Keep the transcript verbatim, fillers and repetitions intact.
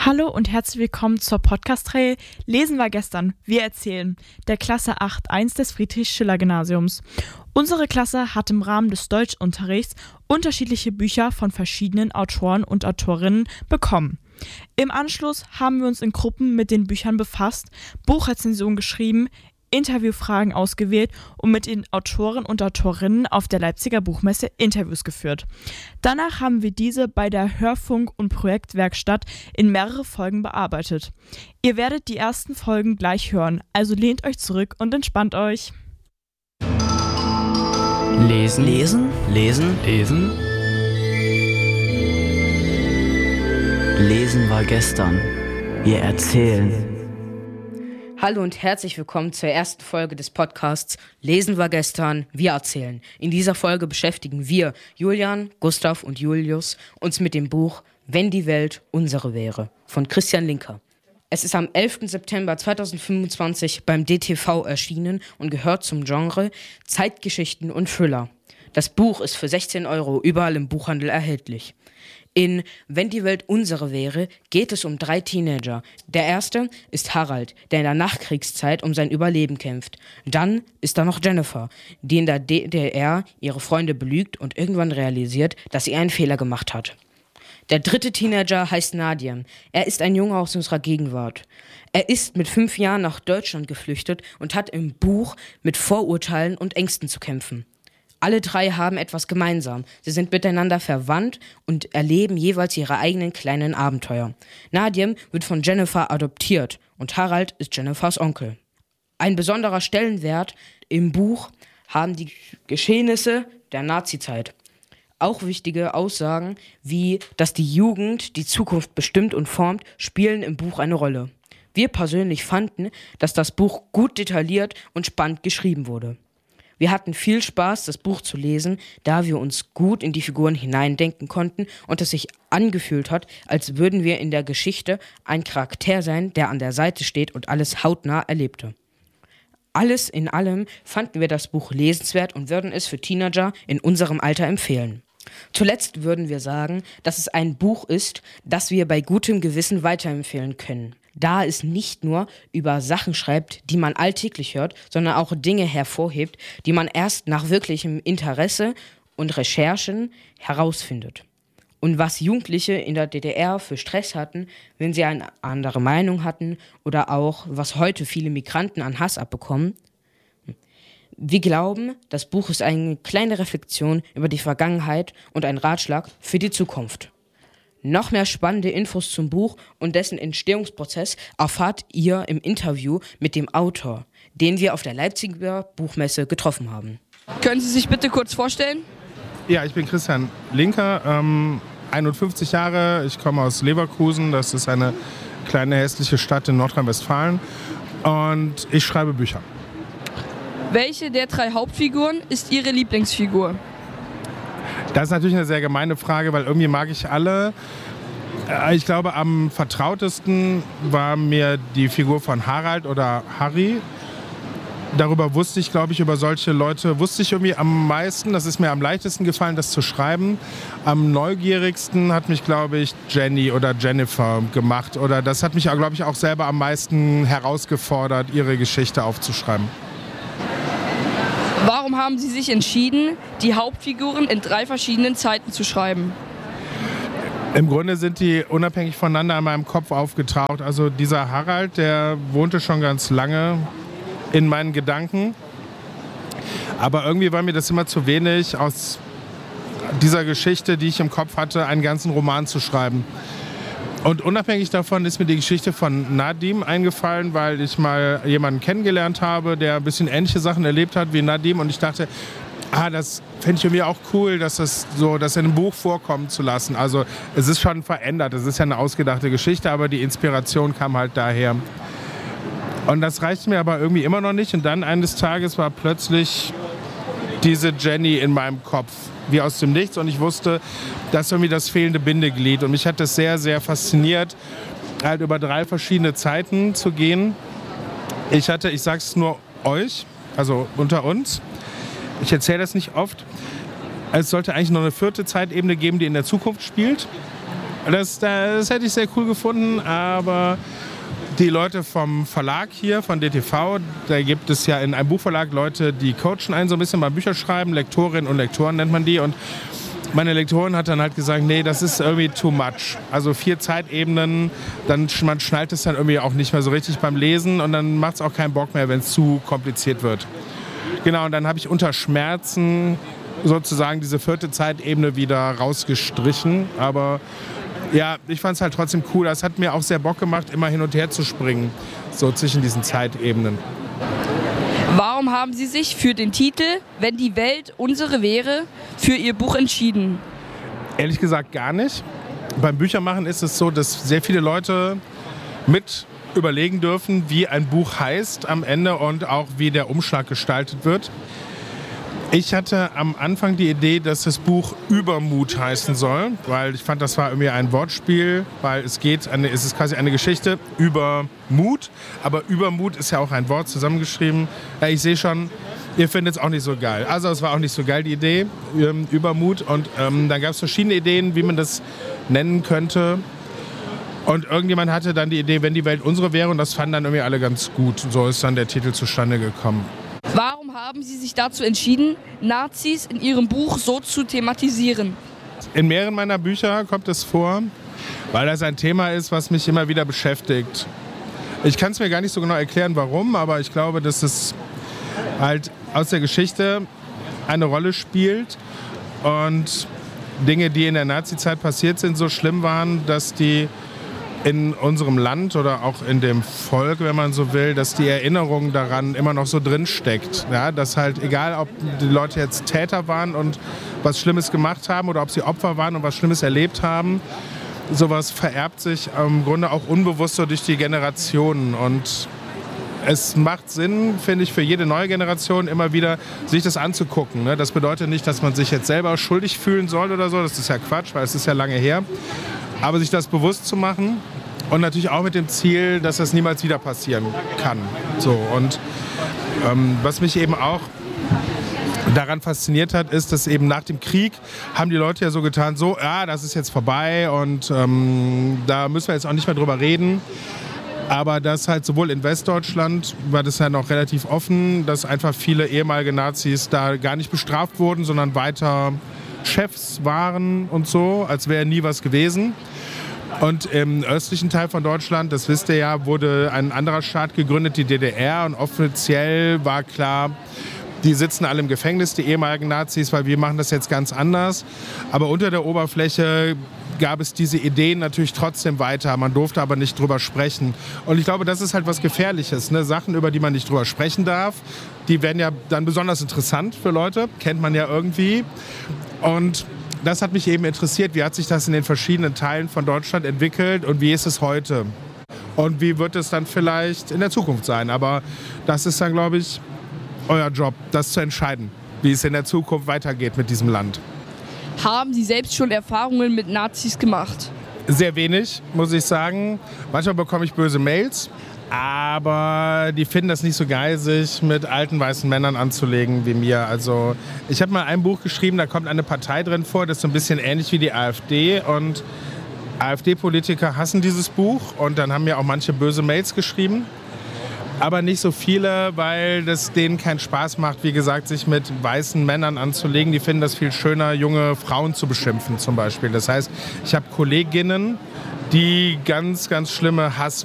Hallo und herzlich willkommen zur Podcast-Reihe Lesen war gestern, wir erzählen, der Klasse acht eins des Friedrich-Schiller-Gymnasiums. Unsere Klasse hat im Rahmen des Deutschunterrichts unterschiedliche Bücher von verschiedenen Autoren und Autorinnen bekommen. Im Anschluss haben wir uns in Gruppen mit den Büchern befasst, Buchrezensionen geschrieben, Interviewfragen ausgewählt und mit den Autoren und Autorinnen auf der Leipziger Buchmesse Interviews geführt. Danach haben wir diese bei der Hörfunk- und Projektwerkstatt in mehrere Folgen bearbeitet. Ihr werdet die ersten Folgen gleich hören, also lehnt euch zurück und entspannt euch. Lesen. Lesen. Lesen. Lesen. Lesen war gestern. Wir erzählen. Hallo und herzlich willkommen zur ersten Folge des Podcasts Lesen war gestern, wir erzählen. In dieser Folge beschäftigen wir, Julian, Gustav und Julius, uns mit dem Buch Wenn die Welt unsere wäre von Christian Linker. Es ist am elften September zweitausendfünfundzwanzig beim D T V erschienen und gehört zum Genre Zeitgeschichten und Thriller. Das Buch ist für sechzehn Euro überall im Buchhandel erhältlich. In Wenn die Welt unsere wäre, geht es um drei Teenager. Der erste ist Harald, der in der Nachkriegszeit um sein Überleben kämpft. Dann ist da noch Jennifer, die in der D D R ihre Freunde belügt und irgendwann realisiert, dass sie einen Fehler gemacht hat. Der dritte Teenager heißt Nadim. Er ist ein Junge aus unserer Gegenwart. Er ist mit fünf Jahren nach Deutschland geflüchtet und hat im Buch mit Vorurteilen und Ängsten zu kämpfen. Alle drei haben etwas gemeinsam. Sie sind miteinander verwandt und erleben jeweils ihre eigenen kleinen Abenteuer. Nadim wird von Jennifer adoptiert und Harald ist Jennifers Onkel. Ein besonderer Stellenwert im Buch haben die Geschehnisse der Nazizeit. Auch wichtige Aussagen wie, dass die Jugend die Zukunft bestimmt und formt, spielen im Buch eine Rolle. Wir persönlich fanden, dass das Buch gut detailliert und spannend geschrieben wurde. Wir hatten viel Spaß, das Buch zu lesen, da wir uns gut in die Figuren hineindenken konnten und es sich angefühlt hat, als würden wir in der Geschichte ein Charakter sein, der an der Seite steht und alles hautnah erlebte. Alles in allem fanden wir das Buch lesenswert und würden es für Teenager in unserem Alter empfehlen. Zuletzt würden wir sagen, dass es ein Buch ist, das wir bei gutem Gewissen weiterempfehlen können, da es nicht nur über Sachen schreibt, die man alltäglich hört, sondern auch Dinge hervorhebt, die man erst nach wirklichem Interesse und Recherchen herausfindet. Und was Jugendliche in der D D R für Stress hatten, wenn sie eine andere Meinung hatten oder auch, was heute viele Migranten an Hass abbekommen. Wir glauben, das Buch ist eine kleine Reflexion über die Vergangenheit und ein Ratschlag für die Zukunft. Noch mehr spannende Infos zum Buch und dessen Entstehungsprozess erfahrt ihr im Interview mit dem Autor, den wir auf der Leipziger Buchmesse getroffen haben. Können Sie sich bitte kurz vorstellen? Ja, ich bin Christian Linker, ähm, einundfünfzig Jahre, ich komme aus Leverkusen, das ist eine kleine hässliche Stadt in Nordrhein-Westfalen und ich schreibe Bücher. Welche der drei Hauptfiguren ist Ihre Lieblingsfigur? Das ist natürlich eine sehr gemeine Frage, weil irgendwie mag ich alle. Ich glaube, am vertrautesten war mir die Figur von Harald oder Harry. Darüber wusste ich, glaube ich, über solche Leute wusste ich irgendwie am meisten. Das ist mir am leichtesten gefallen, das zu schreiben. Am neugierigsten hat mich, glaube ich, Jenny oder Jennifer gemacht. Oder das hat mich, glaube ich, auch selber am meisten herausgefordert, ihre Geschichte aufzuschreiben. Warum haben Sie sich entschieden, die Hauptfiguren in drei verschiedenen Zeiten zu schreiben? Im Grunde sind die unabhängig voneinander in meinem Kopf aufgetaucht. Also dieser Harald, der wohnte schon ganz lange in meinen Gedanken. Aber irgendwie war mir das immer zu wenig, aus dieser Geschichte, die ich im Kopf hatte, einen ganzen Roman zu schreiben. Und unabhängig davon ist mir die Geschichte von Nadim eingefallen, weil ich mal jemanden kennengelernt habe, der ein bisschen ähnliche Sachen erlebt hat wie Nadim. Und ich dachte, ah, das fände ich irgendwie auch cool, dass das so, das in einem Buch vorkommen zu lassen. Also es ist schon verändert, es ist ja eine ausgedachte Geschichte, aber die Inspiration kam halt daher. Und das reicht mir aber irgendwie immer noch nicht. Und dann eines Tages war plötzlich diese Jenny in meinem Kopf, wie aus dem Nichts. Und ich wusste, das ist irgendwie das fehlende Bindeglied. Und mich hat das sehr, sehr fasziniert, halt über drei verschiedene Zeiten zu gehen. Ich hatte, ich sag's nur euch, also unter uns. Ich erzähle das nicht oft. Es sollte eigentlich noch eine vierte Zeitebene geben, die in der Zukunft spielt. Das, das hätte ich sehr cool gefunden, aber die Leute vom Verlag hier, von D T V, da gibt es ja in einem Buchverlag Leute, die coachen einen so ein bisschen beim Bücherschreiben, Lektorinnen und Lektoren nennt man die, und meine Lektorin hat dann halt gesagt, nee, das ist irgendwie too much. Also vier Zeitebenen, dann, man schnallt es dann irgendwie auch nicht mehr so richtig beim Lesen und dann macht es auch keinen Bock mehr, wenn es zu kompliziert wird. Genau, und dann habe ich unter Schmerzen sozusagen diese vierte Zeitebene wieder rausgestrichen, aber ja, ich fand es halt trotzdem cool. Das hat mir auch sehr Bock gemacht, immer hin und her zu springen, so zwischen diesen Zeitebenen. Warum haben Sie sich für den Titel "Wenn die Welt unsere wäre" für Ihr Buch entschieden? Ehrlich gesagt gar nicht. Beim Büchermachen ist es so, dass sehr viele Leute mit überlegen dürfen, wie ein Buch heißt am Ende und auch wie der Umschlag gestaltet wird. Ich hatte am Anfang die Idee, dass das Buch Übermut heißen soll, weil ich fand, das war irgendwie ein Wortspiel, weil es geht, eine, es ist quasi eine Geschichte über Mut, aber Übermut ist ja auch ein Wort zusammengeschrieben. Ja, ich sehe schon, ihr findet es auch nicht so geil. Also es war auch nicht so geil, die Idee, ähm, Übermut, und ähm, dann gab es verschiedene Ideen, wie man das nennen könnte. Und irgendjemand hatte dann die Idee, wenn die Welt unsere wäre, und das fanden dann irgendwie alle ganz gut. So ist dann der Titel zustande gekommen. Warum haben Sie sich dazu entschieden, Nazis in Ihrem Buch so zu thematisieren? In mehreren meiner Bücher kommt es vor, weil das ein Thema ist, was mich immer wieder beschäftigt. Ich kann es mir gar nicht so genau erklären, warum, aber ich glaube, dass es halt aus der Geschichte eine Rolle spielt und Dinge, die in der Nazizeit passiert sind, so schlimm waren, dass die in unserem Land oder auch in dem Volk, wenn man so will, dass die Erinnerung daran immer noch so drin steckt. Ja, dass halt egal, ob die Leute jetzt Täter waren und was Schlimmes gemacht haben oder ob sie Opfer waren und was Schlimmes erlebt haben, sowas vererbt sich im Grunde auch unbewusst so durch die Generationen. Und es macht Sinn, finde ich, für jede neue Generation immer wieder sich das anzugucken. Das bedeutet nicht, dass man sich jetzt selber schuldig fühlen soll oder so, das ist ja Quatsch, weil es ist ja lange her. Aber sich das bewusst zu machen und natürlich auch mit dem Ziel, dass das niemals wieder passieren kann. So, und ähm, was mich eben auch daran fasziniert hat, ist, dass eben nach dem Krieg haben die Leute ja so getan, so, ja, das ist jetzt vorbei und ähm, da müssen wir jetzt auch nicht mehr drüber reden. Aber dass halt sowohl in Westdeutschland war das ja noch relativ offen, dass einfach viele ehemalige Nazis da gar nicht bestraft wurden, sondern weiter Chefs waren und so, als wäre nie was gewesen. Und im östlichen Teil von Deutschland, das wisst ihr ja, wurde ein anderer Staat gegründet, die D D R. Und offiziell war klar, die sitzen alle im Gefängnis, die ehemaligen Nazis, weil wir machen das jetzt ganz anders. Aber unter der Oberfläche gab es diese Ideen natürlich trotzdem weiter. Man durfte aber nicht drüber sprechen. Und ich glaube, das ist halt was Gefährliches. Ne? Sachen, über die man nicht drüber sprechen darf, die werden ja dann besonders interessant für Leute. Kennt man ja irgendwie. Und das hat mich eben interessiert. Wie hat sich das in den verschiedenen Teilen von Deutschland entwickelt und wie ist es heute? Und wie wird es dann vielleicht in der Zukunft sein? Aber das ist dann, glaube ich, euer Job, das zu entscheiden, wie es in der Zukunft weitergeht mit diesem Land. Haben Sie selbst schon Erfahrungen mit Nazis gemacht? Sehr wenig, muss ich sagen. Manchmal bekomme ich böse Mails, aber die finden das nicht so geil, sich mit alten weißen Männern anzulegen wie mir. Also ich habe mal ein Buch geschrieben, da kommt eine Partei drin vor, das ist so ein bisschen ähnlich wie die AfD, und AfD-Politiker hassen dieses Buch und dann haben mir auch manche böse Mails geschrieben. Aber nicht so viele, weil das denen keinen Spaß macht, wie gesagt, sich mit weißen Männern anzulegen. Die finden das viel schöner, junge Frauen zu beschimpfen zum Beispiel. Das heißt, ich habe Kolleginnen, die ganz, ganz schlimme Hass